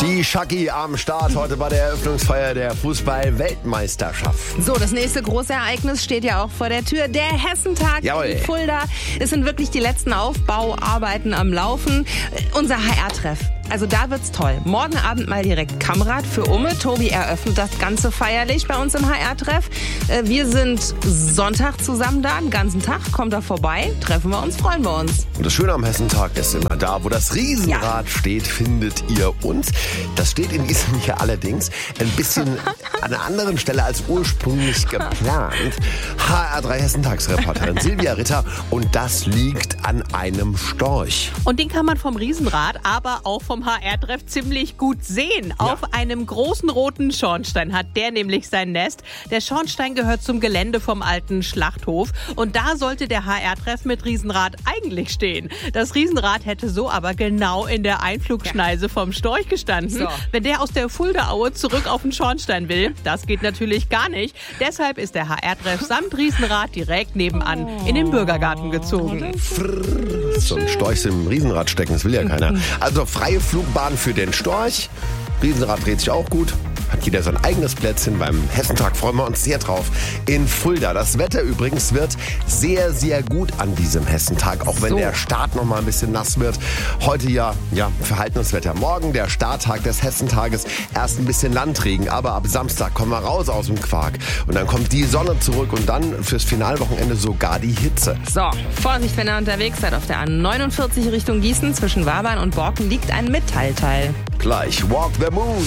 Die Shaki am Start heute bei der Eröffnungsfeier der Fußball-Weltmeisterschaft. So, das nächste große Ereignis steht ja auch vor der Tür. Der Hessentag in Fulda. Es sind wirklich die letzten Aufbauarbeiten am Laufen. Unser HR-Treff. Also da wird's toll. Morgen Abend mal direkt Kamerad für Umme. Tobi eröffnet das Ganze feierlich bei uns im HR-Treff. Wir sind Sonntag zusammen da, den ganzen Tag. Kommt da vorbei, treffen wir uns, freuen wir uns. Und das Schöne am Hessentag ist immer da, wo das Riesenrad steht, findet ihr uns. Das steht in diesem Jahr allerdings ein bisschen an einer anderen Stelle als ursprünglich geplant. HR3 Hessentagsreporterin Silvia Ritter, und das liegt an einem Storch. Und den kann man vom Riesenrad, aber auch vom HR-Treff ziemlich gut sehen. Ja. Auf einem großen roten Schornstein hat der nämlich sein Nest. Der Schornstein gehört zum Gelände vom alten Schlachthof. Und da sollte der HR-Treff mit Riesenrad eigentlich stehen. Das Riesenrad hätte so aber genau in der Einflugschneise vom Storch gestanden. So. Wenn der aus der Fuldaaue zurück auf den Schornstein will, das geht natürlich gar nicht. Deshalb ist der HR-Treff samt Riesenrad direkt nebenan in den Bürgergarten gezogen. So ein Storch im Riesenrad stecken, das will ja keiner. Also freie Flugbahn für den Storch. Riesenrad dreht sich auch gut. Hat jeder sein eigenes Plätzchen. Beim Hessentag freuen wir uns sehr drauf. In Fulda. Das Wetter übrigens wird sehr, sehr gut an diesem Hessentag. Auch wenn der Start noch mal ein bisschen nass wird. Heute ja verhaltenes Wetter. Morgen der Starttag des Hessentages. Erst ein bisschen Landregen. Aber ab Samstag kommen wir raus aus dem Quark. Und dann kommt die Sonne zurück. Und dann fürs Finalwochenende sogar die Hitze. So, Vorsicht, wenn ihr unterwegs seid. Auf der A49 Richtung Gießen zwischen Wabern und Borken liegt ein Metallteil. Gleich Walk the Moon.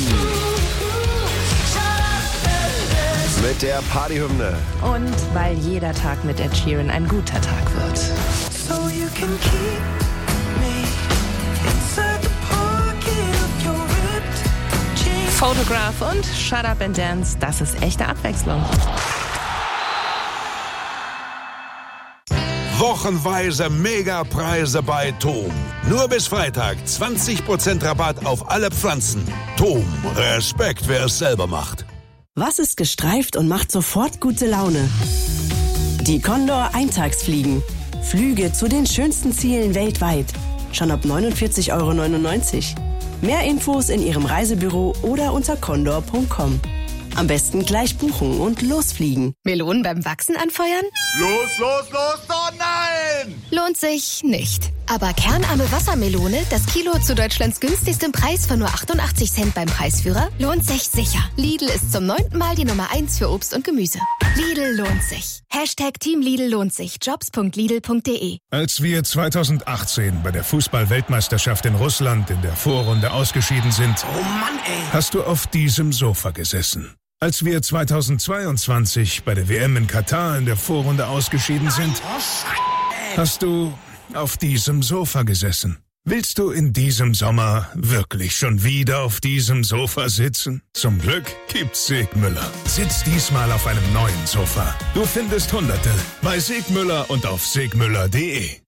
Mit der Partyhymne. Und weil jeder Tag mit Ed Sheeran ein guter Tag wird. So you can keep me inside the pocket of your ripped jeans. Photograph und Shut Up and Dance, das ist echte Abwechslung. Wochenweise Megapreise bei Tom. Nur bis Freitag 20% Rabatt auf alle Pflanzen. Tom, Respekt, wer es selber macht. Was ist gestreift und macht sofort gute Laune? Die Condor Eintagsfliegen. Flüge zu den schönsten Zielen weltweit. Schon ab 49,99 €. Mehr Infos in Ihrem Reisebüro oder unter condor.com. Am besten gleich buchen und losfliegen. Melonen beim Wachsen anfeuern? Los, oh nein! Lohnt sich nicht. Aber kernarme Wassermelone, das Kilo zu Deutschlands günstigstem Preis von nur 88 Cent beim Preisführer, lohnt sich sicher. Lidl ist zum 9. Mal die Nummer 1 für Obst und Gemüse. Lidl lohnt sich. #Team Lidl lohnt sich. Jobs.lidl.de. Als wir 2018 bei der Fußball-Weltmeisterschaft in Russland in der Vorrunde ausgeschieden sind, hast du auf diesem Sofa gesessen. Als wir 2022 bei der WM in Katar in der Vorrunde ausgeschieden sind, hast du auf diesem Sofa gesessen. Willst du in diesem Sommer wirklich schon wieder auf diesem Sofa sitzen? Zum Glück gibt's Segmüller. Sitz diesmal auf einem neuen Sofa. Du findest Hunderte bei Segmüller und auf segmüller.de.